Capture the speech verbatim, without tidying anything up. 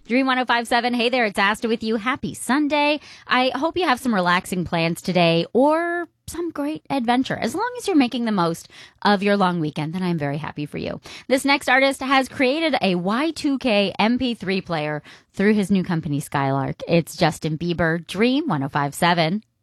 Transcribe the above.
Dream one oh five seven. Hey there, it's Asta with you. Happy Sunday. I hope you have some relaxing plans today or some great adventure. As long as you're making the most of your long weekend, then I'm very happy for you. This next artist has created a Y two K M P three player through his new company, Skylark. It's Justin Bieber, Dream one oh five seven.